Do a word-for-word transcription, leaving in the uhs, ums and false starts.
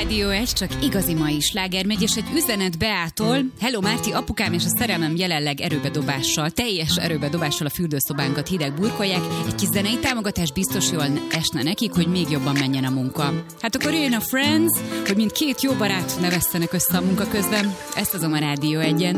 Rádió egy, csak igazi mai sláger megy, és egy üzenet Beától. Hello Márti, apukám és a szerelmem jelenleg erőbedobással, teljes erőbedobással a fürdőszobánkat hideg burkolják. Egy kis zenei támogatás biztos jól esne nekik, hogy még jobban menjen a munka. Hát akkor jön a Friends, hogy mint két jó barát ne vesztenek össze a munka közben. Ezt azon a Rádió egyen.